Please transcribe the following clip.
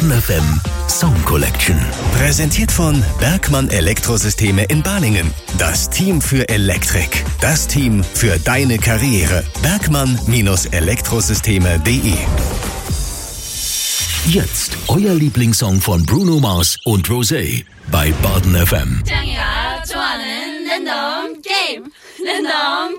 Baden FM Song Collection. Präsentiert von Bergmann Elektrosysteme in Balingen. Das Team für Elektrik. Das Team für deine Karriere. Bergmann-Elektrosysteme.de. Jetzt euer Lieblingssong von Bruno Mars und Rosé bei Baden FM. 짱이가 좋아하는 랜덤 게임. 랜덤